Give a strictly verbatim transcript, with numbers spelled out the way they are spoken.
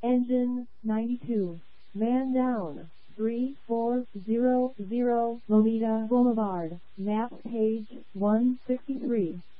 Engine ninety-two. Man down. three four zero zero Lomita Boulevard. Map page one sixty-three.